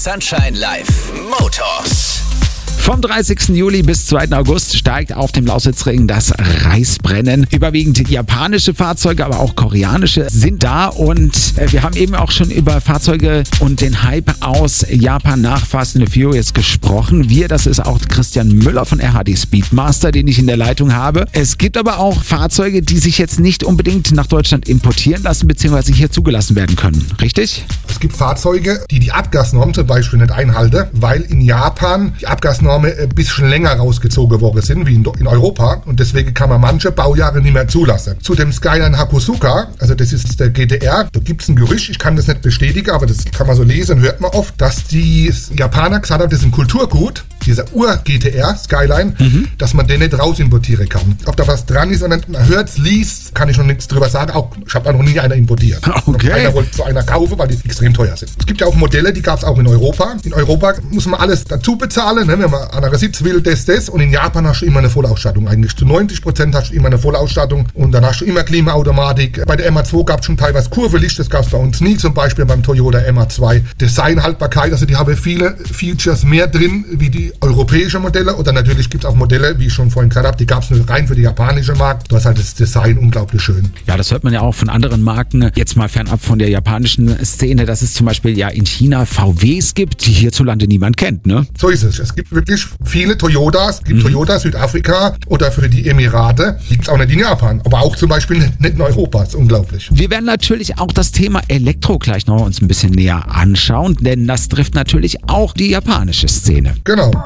Sunshine Live Motors. Vom 30. Juli bis 2. August steigt auf dem Lausitzring das Reisbrennen. Überwiegend japanische Fahrzeuge, aber auch koreanische sind da. Und wir haben eben auch schon über Fahrzeuge und den Hype aus Japan nach Fast and the Furious gesprochen. Das ist auch Christian Müller von RHD Speedmaster, den ich in der Leitung habe. Es gibt aber auch Fahrzeuge, die sich jetzt nicht unbedingt nach Deutschland importieren lassen, beziehungsweise hier zugelassen werden können. Richtig? Es gibt Fahrzeuge, die Abgasnormen zum Beispiel nicht einhalten, weil in Japan die Abgasnormen ein bisschen länger rausgezogen worden sind wie in Europa, und deswegen kann man manche Baujahre nicht mehr zulassen. Zu dem Skyline Hakosuka, also das ist der GTR, da gibt es ein Gerücht, ich kann das nicht bestätigen, aber das kann man so lesen, hört man oft, dass die Japaner gesagt haben, das ist ein Kulturgut, dieser Ur-GTR Skyline, dass man den nicht raus importieren kann. Ob da was dran ist oder nicht, man hört es, liest, kann ich noch nichts drüber sagen. Auch, ich habe noch nie einer importiert. Okay. Keiner wollte so einer kaufen, weil die extrem teuer sind. Es gibt ja auch Modelle, die gab es auch in Europa. In Europa muss man alles dazu bezahlen, ne? Wenn man an einer Sitz will, das. Und in Japan hast du immer eine Vollausstattung eigentlich. Zu 90% hast du immer eine Vollausstattung und dann hast du immer Klimaautomatik. Bei der MA2 gab es schon teilweise Kurvelicht, das gab es bei uns nie, zum Beispiel beim Toyota MA2. Designhaltbarkeit, also die haben viele Features mehr drin wie die europäische Modelle, oder natürlich gibt es auch Modelle, wie ich schon vorhin gesagt habe, die gab es nur rein für die japanische Markt. Da ist halt das Design unglaublich schön. Ja, das hört man ja auch von anderen Marken, jetzt mal fernab von der japanischen Szene, dass es zum Beispiel ja in China VWs gibt, die hierzulande niemand kennt, ne? So ist es. Es gibt wirklich viele Toyotas. Es gibt Toyota Südafrika oder für die Emirate. Die gibt es auch nicht in Japan, aber auch zum Beispiel nicht in Europa. Das ist unglaublich. Wir werden natürlich auch das Thema Elektro gleich noch uns ein bisschen näher anschauen, denn das trifft natürlich auch die japanische Szene. Genau.